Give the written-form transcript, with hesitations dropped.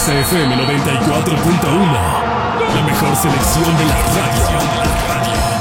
XFM 94.1. La mejor selección de la radio.